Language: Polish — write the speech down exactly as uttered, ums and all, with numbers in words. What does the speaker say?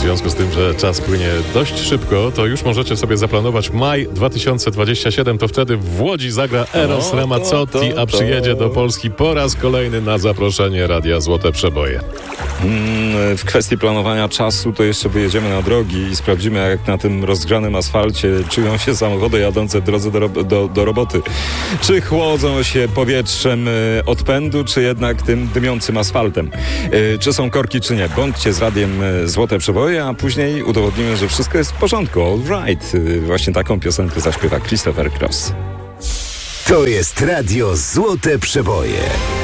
związku z tym, że czas płynie dość szybko, to już możecie sobie zaplanować maj dwa tysiące dwudziesty siódmy. To wtedy w Łodzi zagra Eros No, Ramazzotti, to, to, a przyjedzie to. do Polski po raz kolejny na zaproszenie Radia Złote Przeboje. Mm, w kwestii planowania czasu to jeszcze wyjedziemy na drogi i sprawdzimy, jak na tym rozgrzanym asfalcie czują się samochody jadące w drodze do, ro- do, do roboty. Czy chłodzą się powietrzem y, odpędu, czy jednak tym dymiącym asfaltem. Y, czy są korki, czy nie. Bądźcie z radiem y, Złote Przeboje, a później udowodnimy, że wszystko jest w porządku. All right. Y, właśnie taką piosenkę zaśpiewa Christopher Cross. To jest Radio Złote Przeboje.